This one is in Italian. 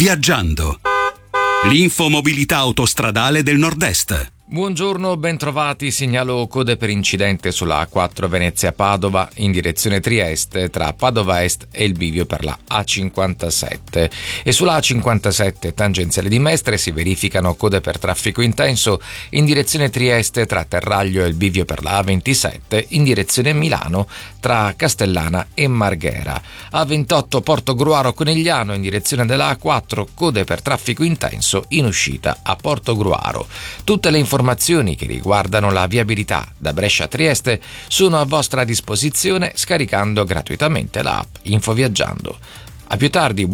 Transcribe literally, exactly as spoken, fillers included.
Viaggiando. L'infomobilità autostradale del Nord-Est. Buongiorno, bentrovati. Segnalo code per incidente sulla A quattro Venezia-Padova in direzione Trieste tra Padova Est e il bivio per la A cinquantasette. E sulla A cinquantasette tangenziale di Mestre si verificano code per traffico intenso in direzione Trieste tra Terraglio e il bivio per la A ventisette in direzione Milano tra Castellana e Marghera. A ventotto Portogruaro Conegliano in direzione della A quattro, code per traffico intenso in uscita a Portogruaro. Tutte le informazioni Informazioni che riguardano la viabilità da Brescia a Trieste sono a vostra disposizione scaricando gratuitamente l'app Infoviaggiando. A più tardi.